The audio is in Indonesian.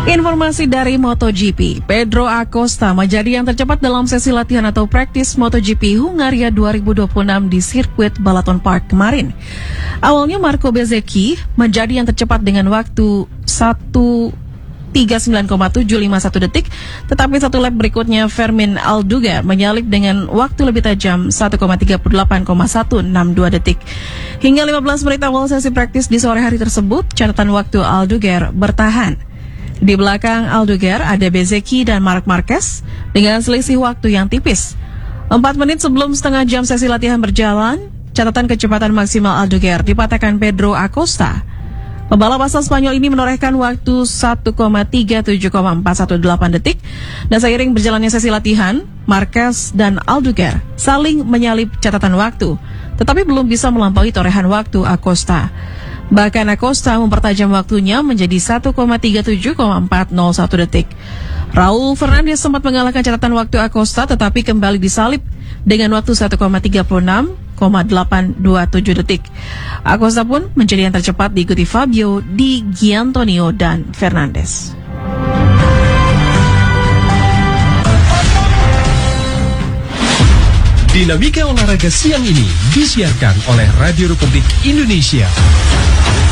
Informasi dari MotoGP, Pedro Acosta menjadi yang tercepat dalam sesi latihan atau praktis MotoGP Hungaria 2026 di sirkuit Balaton Park kemarin. Awalnya Marco Bezzecchi menjadi yang tercepat dengan waktu 1:39,751 detik, tetapi satu lap berikutnya Fermin Aldugar menyalip dengan waktu lebih tajam 1:38,162 detik. Hingga 15 menit awal sesi praktis di sore hari tersebut, catatan waktu Aldugar bertahan. Di belakang Aldugar ada Bezzecchi dan Marc Marquez dengan selisih waktu yang tipis. 4 menit sebelum setengah jam sesi latihan berjalan, catatan kecepatan maksimal Aldugar dipatahkan Pedro Acosta. Pembalap asal Spanyol ini menorehkan waktu 1:37,418 detik, dan seiring berjalannya sesi latihan, Marquez dan Aldugar saling menyalip catatan waktu, tetapi belum bisa melampaui torehan waktu Acosta. Bahkan Acosta mempertajam waktunya menjadi 1:37,401 detik. Raul Fernandez sempat mengalahkan catatan waktu Acosta, tetapi kembali disalip dengan waktu 1:36,827 detik. Acosta pun menjadi yang tercepat diikuti Fabio Di Giannantonio dan Fernandez. Dinamika olahraga siang ini disiarkan oleh Radio Republik Indonesia.